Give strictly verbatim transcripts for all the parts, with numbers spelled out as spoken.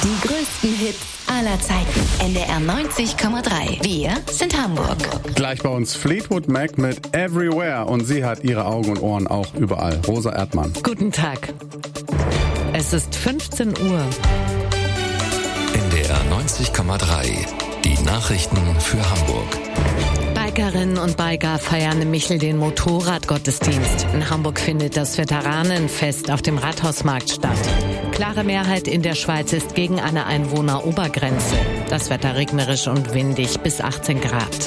Die größten Hits aller Zeiten. N D R neunzig Komma drei. Wir sind Hamburg. Gleich bei uns Fleetwood Mac mit Everywhere. Und sie hat ihre Augen und Ohren auch überall. Rosa Erdmann. Guten Tag. Es ist fünfzehn Uhr. N D R neunzig Komma drei. Die Nachrichten für Hamburg. Bikerinnen und Biker feiern im Michel den Motorradgottesdienst. In Hamburg findet das Veteranenfest auf dem Rathausmarkt statt. Klare Mehrheit in der Schweiz ist gegen eine Einwohnerobergrenze. Das Wetter regnerisch und windig bis achtzehn Grad.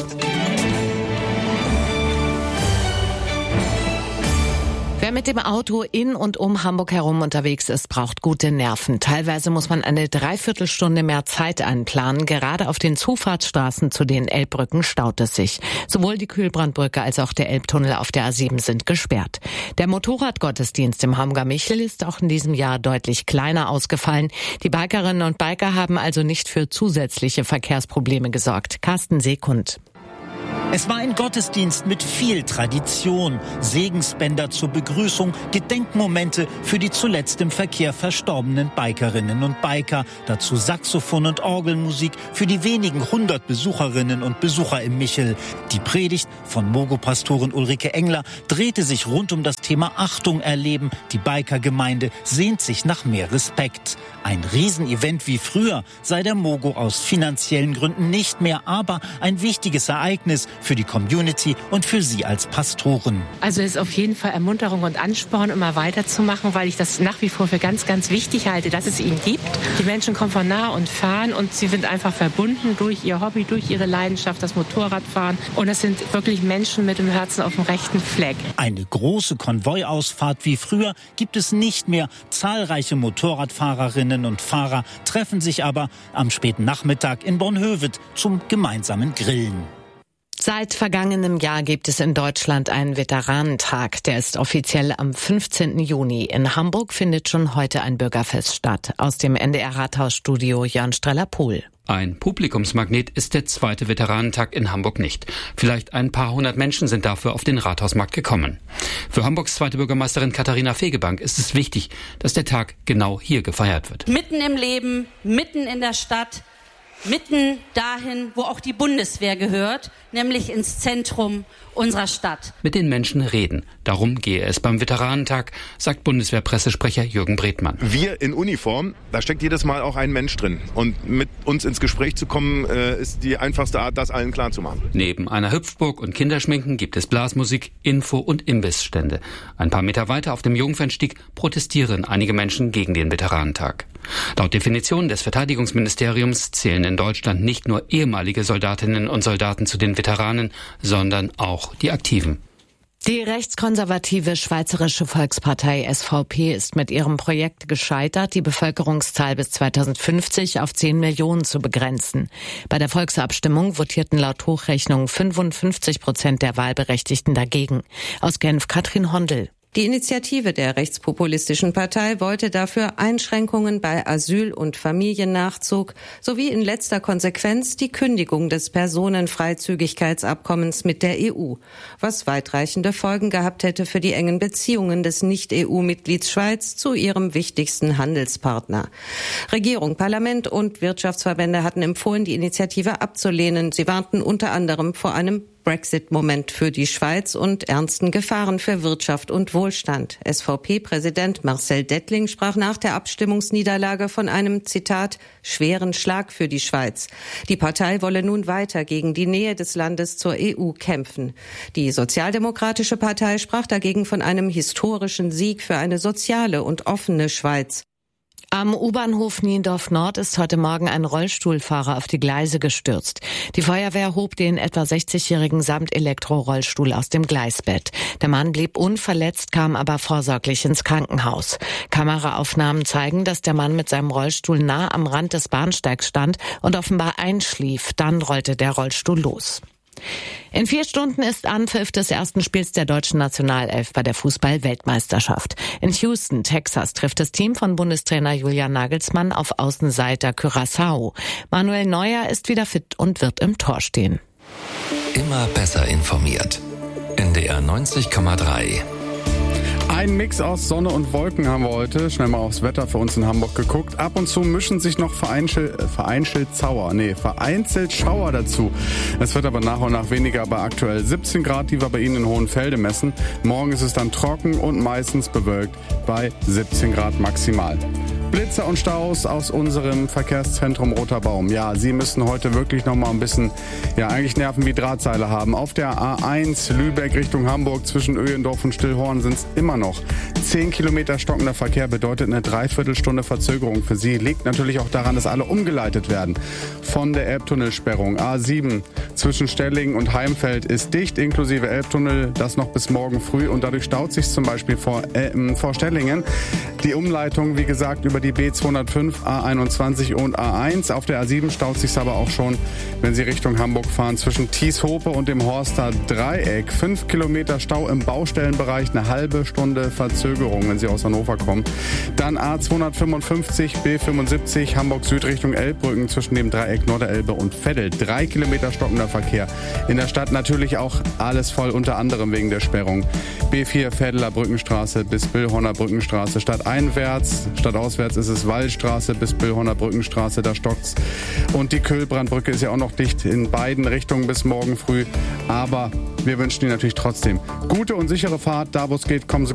Wer mit dem Auto in und um Hamburg herum unterwegs ist, braucht gute Nerven. Teilweise muss man eine Dreiviertelstunde mehr Zeit einplanen. Gerade auf den Zufahrtsstraßen zu den Elbbrücken staut es sich. Sowohl die Kühlbrandbrücke als auch der Elbtunnel auf der A sieben sind gesperrt. Der Motorradgottesdienst im Hamburger Michel ist auch in diesem Jahr deutlich kleiner ausgefallen. Die Bikerinnen und Biker haben also nicht für zusätzliche Verkehrsprobleme gesorgt. Carsten Seekund. Es war ein Gottesdienst mit viel Tradition, Segensbänder zur Begrüßung, Gedenkmomente für die zuletzt im Verkehr verstorbenen Bikerinnen und Biker, dazu Saxophon und Orgelmusik für die wenigen hundert Besucherinnen und Besucher im Michel. Die Predigt von Mogo-Pastorin Ulrike Engler drehte sich rund um das Thema Achtung erleben. Die Bikergemeinde sehnt sich nach mehr Respekt. Ein Riesenevent wie früher sei der Mogo aus finanziellen Gründen nicht mehr, aber ein wichtiges Ereignis für die Community und für Sie als Pastoren. Also es ist auf jeden Fall Ermunterung und Ansporn, immer weiterzumachen, weil ich das nach wie vor für ganz, ganz wichtig halte, dass es ihn gibt. Die Menschen kommen von nah und fern und sie sind einfach verbunden durch ihr Hobby, durch ihre Leidenschaft, das Motorradfahren. Und es sind wirklich Menschen mit dem Herzen auf dem rechten Fleck. Eine große Konvoiausfahrt wie früher gibt es nicht mehr. Zahlreiche Motorradfahrerinnen und Fahrer treffen sich aber am späten Nachmittag in Bornhöved zum gemeinsamen Grillen. Seit vergangenem Jahr gibt es in Deutschland einen Veteranentag. Der ist offiziell am fünfzehnten Juni. In Hamburg findet schon heute ein Bürgerfest statt. Aus dem N D R-Rathausstudio Jörn Streller-Pohl. Ein Publikumsmagnet ist der zweite Veteranentag in Hamburg nicht. Vielleicht ein paar hundert Menschen sind dafür auf den Rathausmarkt gekommen. Für Hamburgs zweite Bürgermeisterin Katharina Fegebank ist es wichtig, dass der Tag genau hier gefeiert wird. Mitten im Leben, mitten in der Stadt, mitten dahin, wo auch die Bundeswehr gehört, nämlich ins Zentrum unserer Stadt. Mit den Menschen reden. Darum gehe es beim Veteranentag, sagt Bundeswehrpressesprecher Jürgen Bredmann. Wir in Uniform, da steckt jedes Mal auch ein Mensch drin. Und mit uns ins Gespräch zu kommen, ist die einfachste Art, das allen klarzumachen. Neben einer Hüpfburg und Kinderschminken gibt es Blasmusik, Info- und Imbissstände. Ein paar Meter weiter auf dem Jungfernstieg protestieren einige Menschen gegen den Veteranentag. Laut Definition des Verteidigungsministeriums zählen in Deutschland nicht nur ehemalige Soldatinnen und Soldaten zu den Veteranen, sondern auch die Aktiven. Die rechtskonservative Schweizerische Volkspartei S V P ist mit ihrem Projekt gescheitert, die Bevölkerungszahl bis zweitausendfünfzig auf zehn Millionen zu begrenzen. Bei der Volksabstimmung votierten laut Hochrechnung fünfundfünfzig Prozent der Wahlberechtigten dagegen. Aus Genf Katrin Hondel. Die Initiative der rechtspopulistischen Partei wollte dafür Einschränkungen bei Asyl- und Familiennachzug sowie in letzter Konsequenz die Kündigung des Personenfreizügigkeitsabkommens mit der E U, was weitreichende Folgen gehabt hätte für die engen Beziehungen des Nicht-E U-Mitglieds Schweiz zu ihrem wichtigsten Handelspartner. Regierung, Parlament und Wirtschaftsverbände hatten empfohlen, die Initiative abzulehnen. Sie warnten unter anderem vor einem Brexit-Moment für die Schweiz und ernsten Gefahren für Wirtschaft und Wohlstand. S V P-Präsident Marcel Dettling sprach nach der Abstimmungsniederlage von einem, Zitat, schweren Schlag für die Schweiz. Die Partei wolle nun weiter gegen die Nähe des Landes zur E U kämpfen. Die Sozialdemokratische Partei sprach dagegen von einem historischen Sieg für eine soziale und offene Schweiz. Am U-Bahnhof Niendorf Nord ist heute Morgen ein Rollstuhlfahrer auf die Gleise gestürzt. Die Feuerwehr hob den etwa sechzigjährigen samt Elektrorollstuhl aus dem Gleisbett. Der Mann blieb unverletzt, kam aber vorsorglich ins Krankenhaus. Kameraaufnahmen zeigen, dass der Mann mit seinem Rollstuhl nah am Rand des Bahnsteigs stand und offenbar einschlief. Dann rollte der Rollstuhl los. In vier Stunden ist Anpfiff des ersten Spiels der deutschen Nationalelf bei der Fußball-Weltmeisterschaft. In Houston, Texas, trifft das Team von Bundestrainer Julian Nagelsmann auf Außenseiter Curaçao. Manuel Neuer ist wieder fit und wird im Tor stehen. Immer besser informiert. N D R neunzig Komma drei. Ein Mix aus Sonne und Wolken haben wir heute. Schnell mal aufs Wetter für uns in Hamburg geguckt. Ab und zu mischen sich noch vereinzelt, äh, vereinzelt Zauer, nee, vereinzelt Schauer dazu. Es wird aber nach und nach weniger, bei aktuell siebzehn Grad, die wir bei Ihnen in Hohenfelde messen. Morgen ist es dann trocken und meistens bewölkt bei siebzehn Grad maximal. Blitzer und Staus aus unserem Verkehrszentrum Roter Baum. Ja, Sie müssen heute wirklich noch mal ein bisschen, ja, eigentlich Nerven wie Drahtseile haben. Auf der A eins Lübeck Richtung Hamburg zwischen Öhendorf und Stillhorn sind es immer noch zehn Kilometer stockender Verkehr, bedeutet eine Dreiviertelstunde Verzögerung für Sie. Liegt natürlich auch daran, dass alle umgeleitet werden. Von der Elbtunnelsperrung A sieben zwischen Stellingen und Heimfeld ist dicht, inklusive Elbtunnel, das noch bis morgen früh, und dadurch staut sich zum Beispiel vor, äh, vor Stellingen. Die Umleitung, wie gesagt, über die B zweihundertfünf, A einundzwanzig und A eins. Auf der A sieben staut sich aber auch schon, wenn Sie Richtung Hamburg fahren, zwischen Tieshope und dem Horster Dreieck. Fünf Kilometer Stau im Baustellenbereich, eine halbe Stunde Verzögerung, wenn Sie aus Hannover kommen. Dann A zweihundertfünfundfünfzig, B fünfundsiebzig, Hamburg Süd Richtung Elbbrücken zwischen dem Dreieck Norderelbe und Veddel. Drei Kilometer stockender Verkehr. In der Stadt natürlich auch alles voll, unter anderem wegen der Sperrung. B vier Veddeler Brückenstraße bis Billhorner Brückenstraße. Stadteinwärts, stadtauswärts ist es Wallstraße bis Billhorner Brückenstraße, da stockt's. Und die Köhlbrandbrücke ist ja auch noch dicht in beiden Richtungen bis morgen früh. Aber wir wünschen Ihnen natürlich trotzdem gute und sichere Fahrt. Da wo es geht, kommen Sie